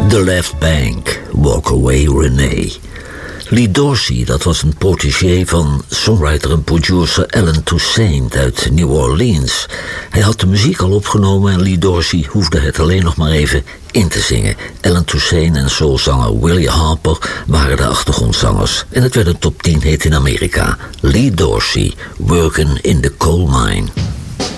The Left Bank, Walk Away Renee. Lee Dorsey, dat was een protégé van songwriter en producer Alan Toussaint uit New Orleans. Hij had de muziek al opgenomen en Lee Dorsey hoefde het alleen nog maar even in te zingen. Alan Toussaint en soulzanger Willie Harper waren de achtergrondzangers. En het werd een top 10 hit in Amerika. Lee Dorsey, Workin' in the Coal Mine.